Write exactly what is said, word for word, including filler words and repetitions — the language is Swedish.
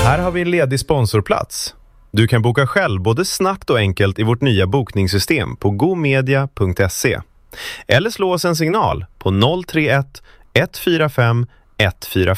Här har vi en ledig sponsorplats. Du kan boka själv både snabbt och enkelt i vårt nya bokningssystem på gomedia punkt se. Eller slå oss en signal på noll tre ett ett fyra fem ett fyra